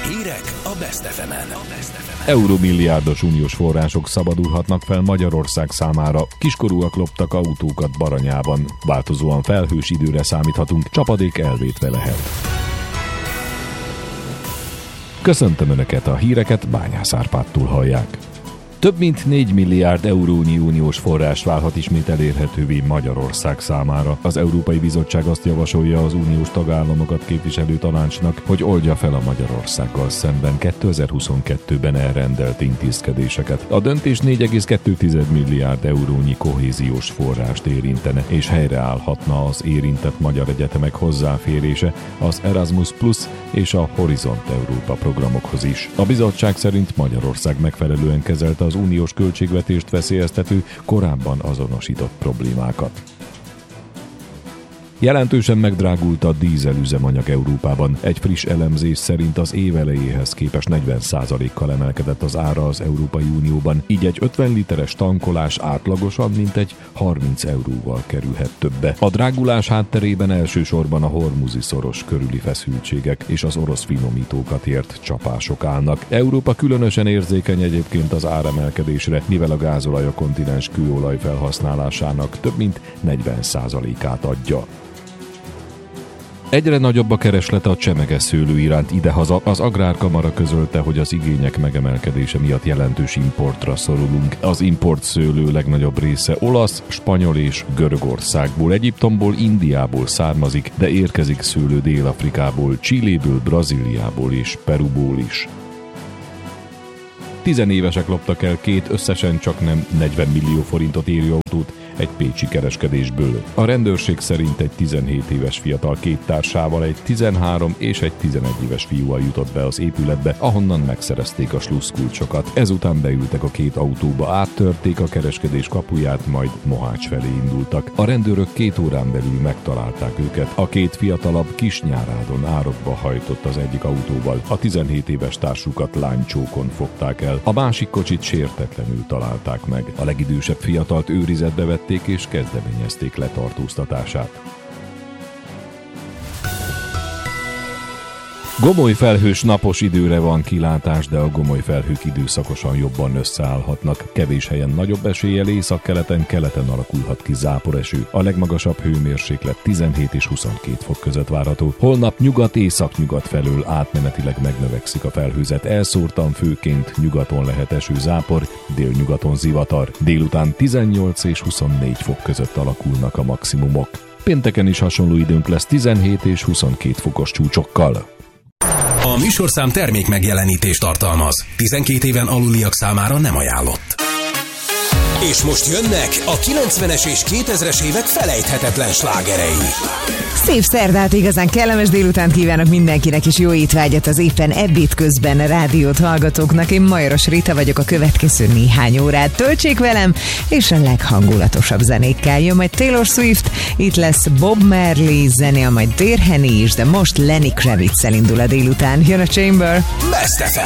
Hírek a Best FM-en. Euromilliárdos uniós források szabadulhatnak fel Magyarország számára. Kiskorúak loptak autókat Baranyában. Változóan felhős időre számíthatunk, csapadék elvétve lehet. Köszöntöm Önöket, a híreket Bányász Árpádtól hallják. Több mint 4 milliárd eurónyi uniós forrás válhat ismét elérhetővé Magyarország számára. Az Európai Bizottság azt javasolja az uniós tagállamokat képviselő tanácsnak, hogy oldja fel a Magyarországgal szemben 2022-ben elrendelt intézkedéseket. A döntés 4,2 milliárd eurónyi kohéziós forrást érintene, és helyreállhatna az érintett magyar egyetemek hozzáférése az Erasmus Plus és a Horizont Európa programokhoz is. A bizottság szerint Magyarország megfelelően kezelte az uniós költségvetést veszélyeztető, korábban azonosított problémákat. Jelentősen megdrágult a dízelüzemanyag Európában. Egy friss elemzés szerint az év elejéhez képest 40%-kal emelkedett az ára az Európai Unióban, így egy 50 literes tankolás átlagosan mintegy 30 euróval kerülhet többe. A drágulás hátterében elsősorban a hormuzi szoros körüli feszültségek és az orosz finomítókat ért csapások állnak. Európa különösen érzékeny egyébként az áremelkedésre, mivel a gázolaj a kontinens kőolaj felhasználásának több mint 40%-át adja. Egyre nagyobb a kereslet a csemege szőlő iránt idehaza. Az Agrárkamara közölte, hogy az igények megemelkedése miatt jelentős importra szorulunk. Az import szőlő legnagyobb része olasz, spanyol és Görögországból, Egyiptomból, Indiából származik, de érkezik szőlő Dél-Afrikából, Chiléből, Brazíliából és Peruból is. 10 évesek loptak el 2 összesen csaknem 40 millió forintot érő autót egy pécsi kereskedésből. A rendőrség szerint egy 17 éves fiatal 2 társával, egy 13 és egy 11 éves fiúval jutott be az épületbe, ahonnan megszerezték a slusszkulcsokat. Ezután beültek a 2 autóba, áttörték a kereskedés kapuját, majd Mohács felé indultak. A rendőrök 2 órán belül megtalálták őket. A 2 fiatalabb Kisnyárádon árokba hajtott az egyik autóval. A 17 éves társukat lánycsókon fogták el. A másik kocsit sértetlenül találták meg. A legidősebb fiatalt őrizetbe vették és kezdeményezték letartóztatását. Gomoly felhős napos időre van kilátás, de a gomoly felhők időszakosan jobban összeállhatnak. Kevés helyen nagyobb eséllyel északkeleten, keleten alakulhat ki záporeső. A legmagasabb hőmérséklet 17 és 22 fok között várható. Holnap nyugat-északnyugat felől átmenetileg megnövekszik a felhőzet. Elszórtan főként nyugaton lehet eső, zápor, délnyugaton zivatar. Délután 18 és 24 fok között alakulnak a maximumok. Pénteken is hasonló időnk lesz 17 és 22 fokos csúcsokkal. A műsorszám termék megjelenítést tartalmaz. 12 éven aluliak számára nem ajánlott. És most jönnek a 90-es és 2000-es évek felejthetetlen slágerei. Szép szerdát, igazán kellemes délutánt kívánok mindenkinek, és jó étvágyat az éppen ebéd közben rádiót hallgatóknak. Én Majoros Rita vagyok, a következő néhány órát töltsék velem, és a leghangulatosabb zenékkel jön majd Taylor Swift, itt lesz Bob Marley, zenél majd Dear Henny is, de most Lenny Kravitz-el indul a délután. Jön a Chamber. Best FM.